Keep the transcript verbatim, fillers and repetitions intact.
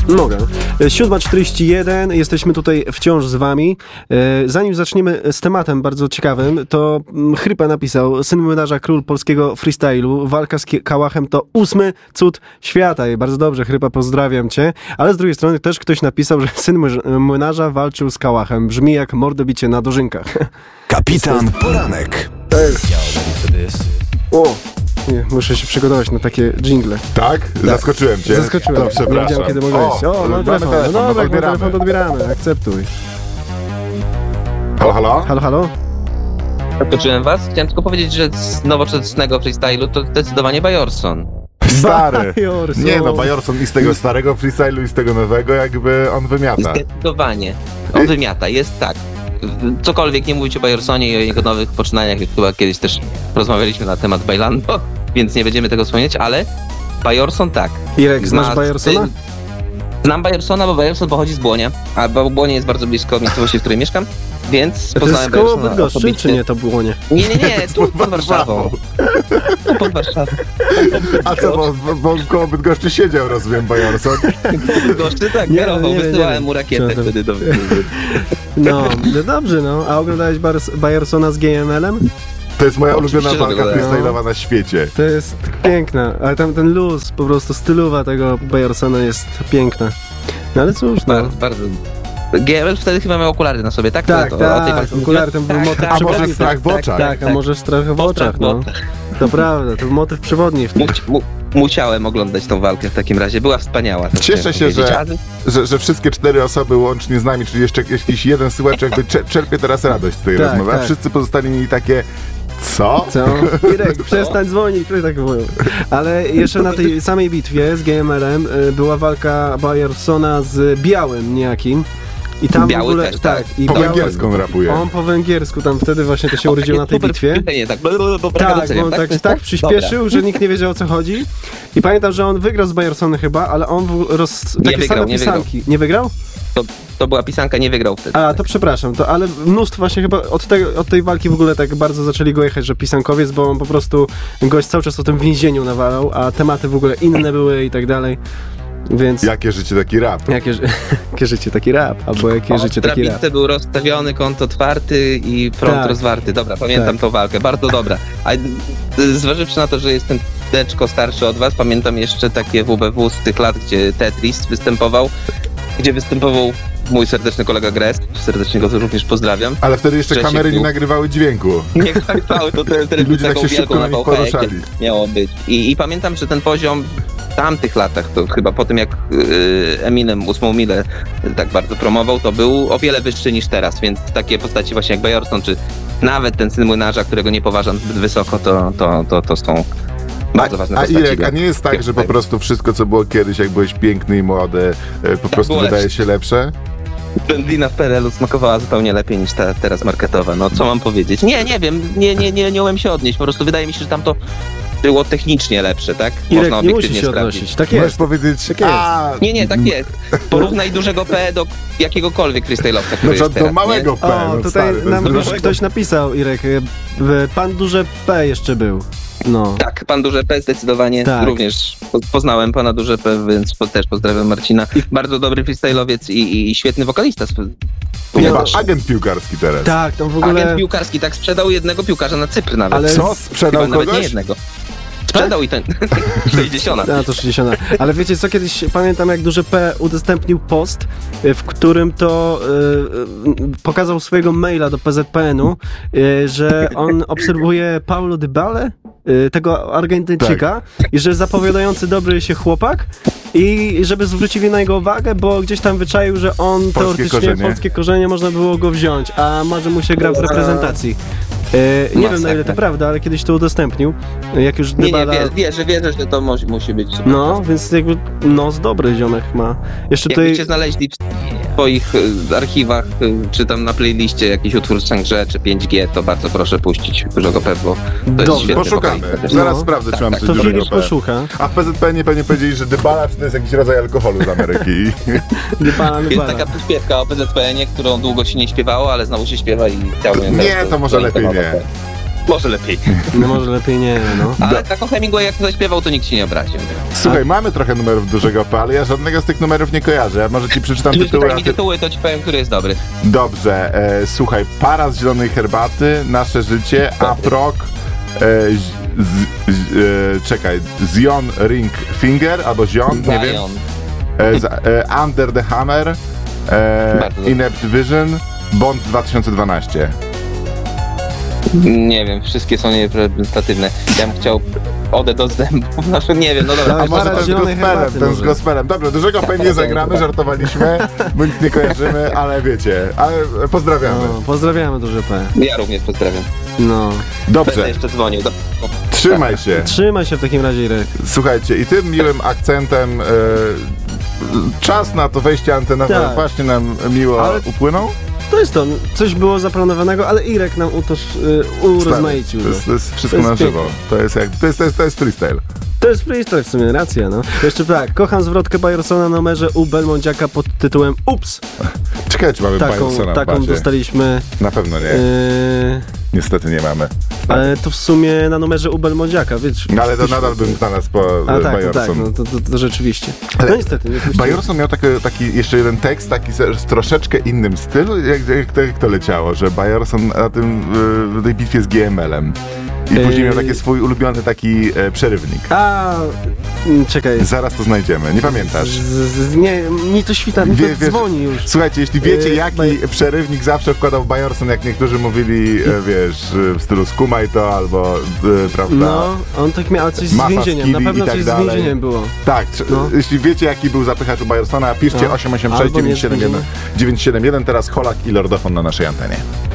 Mogę. siódma czterdzieści jeden, jesteśmy tutaj wciąż z wami. Zanim zaczniemy z tematem bardzo ciekawym, to Chrypa napisał: syn młynarza, król polskiego freestylu, walka z kałachem to ósmy cud świata. I bardzo dobrze, Chrypa, pozdrawiam cię. Ale z drugiej strony też ktoś napisał, że syn młynarza walczył z kałachem. Brzmi jak mordobicie na dożynkach. Kapitan Poranek. O! Nie, muszę się przygotować na takie dżingle. Tak? Zaskoczyłem cię. Zaskoczyłem. To przepraszam. Nie wiedziałem, kiedy mogę iść. O, mamy mam telefon. telefon, No no dobra, to jak mam telefon, to odbieramy. Akceptuj. Halo, halo? Halo, halo? Zaskoczyłem was. Chciałem tylko powiedzieć, że z nowoczesnego freestylu to zdecydowanie Bajorson. Stary. Bajorson. Nie no, Bajorson i z tego starego freestylu, i z tego nowego jakby on wymiata. Zdecydowanie. On wymiata. Jest tak. Cokolwiek nie mówić o Bajorsonie i o jego nowych poczynaniach, chyba kiedyś też rozmawialiśmy na temat Bailando, więc nie będziemy tego wspomnieć, ale Bajorson tak. Irek, znasz Bajorsona? Znam Bajorsona, bo Bajorson pochodzi z Błonia, a Błonie jest bardzo blisko miejscowości, w której mieszkam, więc to poznałem jest koło Bajorsona. Bydgoszczy, czy nie to Błonie? Nie, nie, nie, tu pod Warszawą. Tu pod Warszawą. A co, bo, bo, bo koło Bydgoszczy siedział, rozumiem, Bajorson. Bydgoszczy, tak, Nie, kierował, nie, nie, wysyłałem nie. mu rakietę Co wtedy do... No, no dobrze, no. A oglądałeś Bar- Bajorsona z G M L-em? To jest moja ulubiona Oczywiście, walka że tak. freestyle'owa na świecie. To jest piękna, ale tam ten luz, po prostu stylowa tego Bajorsona jest piękna. No ale cóż, no. Bardzo, bardzo. G M L wtedy chyba miał okulary na sobie, tak? Tak, To- to- o tej tak, walce okulary, ten był mówiłem? motyw Tak, A tak, może przewodni. strach w oczach? Tak, a może strach w oczach, no. To prawda, to był motyw przewodni w tym. Mu- mu- Musiałem oglądać tą walkę w takim razie, była wspaniała. tak Cieszę chciałem się, powiedzieć. że- Ale Że, że wszystkie cztery osoby łącznie z nami, czyli jeszcze jakiś jeden słuchacz jakby czer- czerpie teraz radość z tej Tak, rozmowy, a tak. wszyscy pozostali mieli takie co? Co? Irek, przestań dzwonić, ktoś tak mówił. Ale jeszcze na tej samej bitwie z G M L-em y, była walka Bajorsona z Białym niejakim. I tam Biały w ogóle, też, tak. tak. I Po Biały- węgierską rapuje. On po węgiersku, tam wtedy właśnie to się urodził na tej super bitwie. przyspieszenie, tak, bo Tak, bo on tak, tak przyspieszył, że nikt nie wiedział, o co chodzi. I pamiętam, że on wygrał z Bayorsonem chyba, ale on w, roz, takie wygrał, same nie pisanki. Nie wygrał? To, to była pisanka, nie wygrał wtedy. A, to przepraszam, to, ale mnóstwo właśnie chyba od, tego, od tej walki w ogóle tak bardzo zaczęli go jechać, że pisankowiec, bo on po prostu gość cały czas o tym więzieniu nawalał, a tematy w ogóle inne były i tak dalej. Więc Jakie życie, taki rap. jakie, ży- jakie życie, taki rap, albo jakie O, życie, w taki rap. drabince był rozstawiony, kąt otwarty i front Tak. rozwarty. Dobra, pamiętam Tak. tą walkę, bardzo dobra. A y, zważywszy na to, że jestem deczko starszy od was, pamiętam jeszcze takie W B W z tych lat, gdzie Tetris występował, gdzie występował mój serdeczny kolega Gres, serdecznie go również pozdrawiam. Ale wtedy jeszcze Grzesiek kamery nie był. nagrywały dźwięku. Nie kwakwały, to te- I teraz ludzie tak taką się wielką szybko na na nich V H S poruszali. miało być. I, I pamiętam, że ten poziom w tamtych latach, to chyba po tym jak yy, Eminem ósmą milę tak bardzo promował, to był o wiele wyższy niż teraz, więc takie postaci właśnie jak Bajorson, czy nawet ten syn młynarza, którego nie poważam zbyt wysoko, to, to, to, to są bardzo ważne A postaci. Irek, a nie jest tak, że po prostu wszystko, co było kiedyś, jak byłeś piękny i młody, e, po prostu było wydaje lepsze. się lepsze? Wędlina w P R L-u smakowała zupełnie lepiej niż ta teraz marketowa. No co mam powiedzieć? Nie, nie wiem, nie, nie, nie, nie umiem się odnieść. Po prostu wydaje mi się, że tamto było technicznie lepsze, tak? Irek, Można nie obiektywnie musisz się sprawdzić. odnosić, tak Możesz jest. powiedzieć, Tak jest. a, Nie, nie, tak jest. Porównaj dużego P do jakiegokolwiek freestyle'owca, który no jest co, teraz, do małego P, O, no tutaj stary, to nam jest już dużo- ktoś napisał, Irek, y, y, pan duże P jeszcze był. No. Nie? Tak, pan duże P zdecydowanie. Tak. Również po- poznałem pana duże P, więc po, też pozdrawiam Marcina. Bardzo dobry freestyle'owiec i, i świetny wokalista. Chyba agent piłkarski teraz. Tak, tam w ogóle... Agent piłkarski tak sprzedał jednego piłkarza na Cypr nawet. Ale- Co? Sprzedał Chyba nawet nie kogoś? jednego. Sprzedał i ten sześćdziesiąt. A, to sześćdziesiąt. Ale wiecie co, kiedyś pamiętam, jak duże P udostępnił post, y, w którym to y, y, pokazał swojego maila do P Z P N u, y, że on obserwuje Paulo Dybale, y, tego Argentyńczyka, i że zapowiadający dobry się chłopak, i żeby zwrócili na niego uwagę, bo gdzieś tam wyczaił, że on teoretycznie korzenie. polskie korzenie można było go wziąć, a marzy mu się gra w reprezentacji. Y, nie wiem, na ile to prawda, ale kiedyś to udostępnił, jak już Nie, nie, Dybala... wie- wierzę, wierzę, że to musi, musi być super. No, więc jakby nos dobry ziomek ma. Jeszcze tutaj... Jakbyście znaleźli w swoich y, archiwach, y, czy tam na playliście jakiś utwór z Changże czy pięć G, to bardzo proszę puścić dużego P, bo to jest Dobrze. świetny Poszukamy. wokalista. Zaraz No. sprawdzę, Tak, czy mam tak. coś To dużego Filip P. poszuka. A w P Z P nie pewnie powiedzieli, że dybala, czy to jest jakiś rodzaj alkoholu z Ameryki. Nie pana, nie Jest pana. taka przyśpiewka o P Z P N ie, którą długo się nie śpiewało, ale znowu się śpiewa i chciałbym ją Nie, teraz to może lepiej nie. Może lepiej. No może lepiej nie, no. Ale tak o Hemingway jak zaśpiewał, to nikt się nie obraził. Słuchaj, mamy trochę numerów dużego P, ale ja żadnego z tych numerów nie kojarzę. Ja może ci przeczytam Jeśli tytuły. czytaj a mi ty... tytuły, to ci powiem, który jest dobry. Dobrze, e, słuchaj, Para z zielonej herbaty, Nasze życie, Aprok, e, z, z, e, czekaj, Zion Ring Finger, albo Zion, nie wiem, Zion. e, z, e, Under the Hammer, e, Bardzo dobrze. Inept Vision, Bond dwa tysiące dwanaście. Nie wiem, wszystkie są niereprezentatywne. Ja bym chciał Odę do zębów, znaczy nie wiem, no dobra. Dawaj, A może Para ten z z zielonej gospelem, herbaty ten z może. gospelem. Dobrze, dużego P nie zagramy, żartowaliśmy, bo nic nie kojarzymy, ale wiecie, ale pozdrawiamy. no. Pozdrawiamy duże P. Ja również pozdrawiam. No. Będę Dobrze, jeszcze dzwonił. Do... trzymaj się. Trzymaj się w takim razie, Irek. Słuchajcie, i tym miłym akcentem e, czas na to wejście antenowe Tak. właśnie nam miło Ale- upłynął. To jest to. Coś było zaplanowanego, ale Irek nam utoż, y, urozmaicił. To jest, to jest wszystko To jest na żywo. piękne. To jest, jak, to, jest, to, jest, to jest freestyle. To jest freestyle w sumie, racja, no. Jeszcze tak, kocham zwrotkę Bayersona na numerze u Belmondziaka pod tytułem Ups. Ciekawe, czy mamy Taką, Bayersona w taką bazie. dostaliśmy. Na pewno nie. Yy, Niestety nie mamy. ale to w sumie na numerze u Belmondziaka, wiesz. No ale to nadal bym znalazł po A tak, no Bayerson. tak, no to, to, to rzeczywiście. Ale No niestety, nie puściłem. Bayerson miał taki, taki jeszcze jeden tekst, taki z w troszeczkę innym stylu, jak, jak, to, jak to leciało, że Bayerson na tym, y, tej bitwie z G M L-em. I Yy. później miał taki swój ulubiony taki e, przerywnik. A, mm, czekaj. Zaraz to znajdziemy, nie pamiętasz? Z, z, nie, mi to świta, mi to Wie- wiesz- dzwoni już. Słuchajcie, jeśli wiecie, Yy, jaki Baj- przerywnik zawsze wkładał Bayerson, jak niektórzy mówili, e, wiesz, e, w stylu skumaj to, albo, e, prawda? No, on tak miał coś z Masa więzieniem, skilli na pewno i tak coś z dalej. więzieniem było. Tak, trze- No. jeśli wiecie, jaki był zapychacz u Bayersona, piszcie No. osiem osiem sześć Albo nie dziewięć siedem jeden będziemy- dziewięć siedem jeden, teraz Holak i Lordofon na naszej antenie.